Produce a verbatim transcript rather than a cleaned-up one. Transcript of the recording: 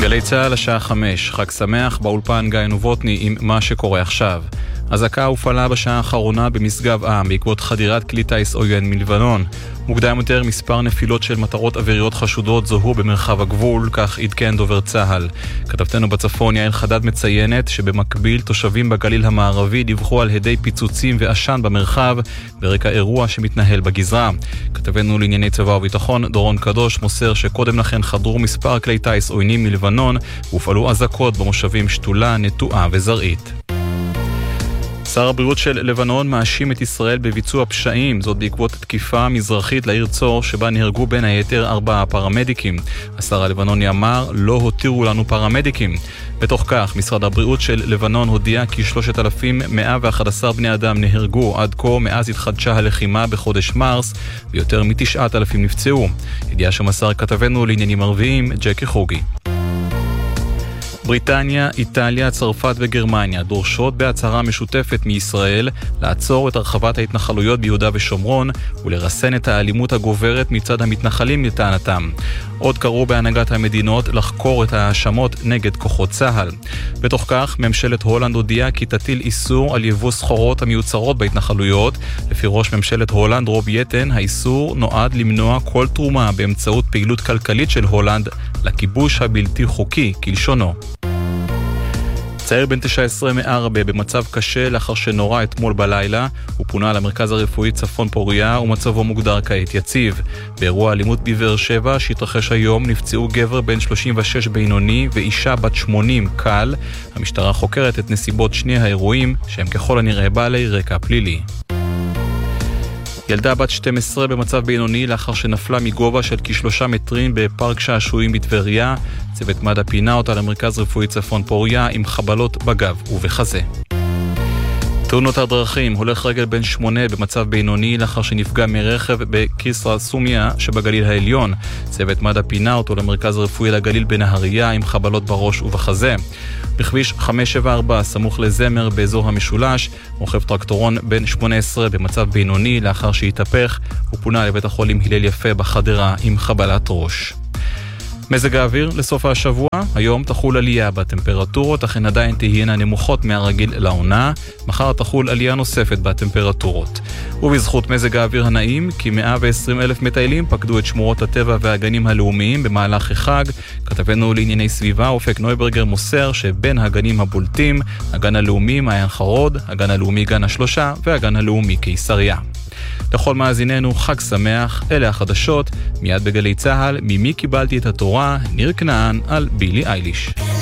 גלי צהל השעה חמש, חג שמח, באולפן גיא נובוטני עם מה שקורה עכשיו. אזעקה הופעלה בשעה האחרונה במשגב עם בעקבות חדירת כלי טיס עוין מלבנון. מוקדם יותר מספר נפילות של מטרות אוויריות חשודות זוהו במרחב הגבול, כך עדכן דובר צהל. כתבתנו בצפון יעל חדד מציינת שבמקביל תושבים בגליל המערבי דיווחו על הדי פיצוצים ועשן במרחב ברקע אירוע שמתנהל בגזרה. כתבנו לענייני צבא וביטחון דורון קדוש מוסר שקודם לכן חדרו מספר כלי טיס עוינים מלבנון והופעלו אזעקות במושבים שתולה, נטועה וזרעית. שר הבריאות של לבנון מאשים את ישראל בביצוע פשעים, זאת בעקבות תקיפה מזרחית לעיר צור שבה נהרגו בין היתר ארבעה פרמדיקים. השר הלבנוני אמר, לא הותירו לנו פרמדיקים. בתוך כך, משרד הבריאות של לבנון הודיע כי שלושת אלפים מאה ואחד עשר בני אדם נהרגו עד כה מאז התחדשה הלחימה בחודש מרס, ויותר מתשעת אלפים נפצעו. ידיעה שמסר כתבנו לעניינים ערביים, ג'קי חוגי. בריטניה, איטליה, צרפת וגרמניה דורשות בהצהרה משותפת מישראל לעצור את הרחבת ההתנחלויות ביהודה ושומרון ולרסן את האלימות הגוברת מצד המתנחלים לטענתם. עוד קראו בהנהגת המדינות לחקור את ההאשמות נגד כוחות צה"ל. בתוך כך, ממשלת הולנד הודיעה כי תטיל איסור על יבוא סחורות המיוצרות בהתנחלויות. לפי ראש ממשלת הולנד רוב יטן, האיסור נועד למנוע כל תרומה באמצעות פעילות כלכלית של הולנד לכיבוש הבלתי חוקי, כלשונו. צעיר בן תשע עשרה מערבה במצב קשה לאחר שנורא אתמול בלילה, הוא פונה למרכז הרפואי צפון פוריה ומצבו מוגדר כעת יציב. באירוע אלימות בבאר שבע שהתרחש היום נפצעו גבר בן שלושים ושש בינוני ואישה בת שמונים קל. המשטרה חוקרת את נסיבות שני האירועים שהם ככל הנראה בעלי רקע פלילי. ילדה בת שתים עשרה במצב בינוני לאחר שנפלה מגובה של כשלושה מטרים בפארק שעשועים בטבריה. צוות מד"א פינה אותה למרכז רפואי צפון פוריה עם חבלות בגב ובחזה. תאונות הדרכים, הולך רגל בן שמונה במצב בינוני לאחר שנפגע מרכב בקיסרא סומיה שבגליל העליון. צוות מד"א פינה אותו למרכז רפואי לגליל בנהריה עם חבלות בראש ובחזה. בכביש חמש שבע ארבע סמוך לזמר באזור המשולש, רוכב טרקטורון בן שמונה עשרה במצב בינוני לאחר שהתהפך, הוא פונה לבית החולים הלל יפה בחדרה עם חבלת ראש. מזג האוויר לסוף השבוע, היום תחול עלייה בטמפרטורות, אך הן עדיין תהיינה נמוכות מהרגיל לעונה. מחר תחול עלייה נוספת בטמפרטורות. ובזכות מזג האוויר הנעים, כי מאה ועשרים אלף מטיילים פקדו את שמורות הטבע והגנים הלאומיים במהלך החג. כתבנו לענייני סביבה, אופק נויברגר מוסר שבין הגנים הבולטים, הגן הלאומי מעיין חרוד, הגן הלאומי גן השלושה והגן הלאומי קיסריה. לכל מאזיננו חג שמח, אלה החדשות, מיד בגלי צהל, ממי קיבלתי את התורה, ניר כנען על בילי אייליש.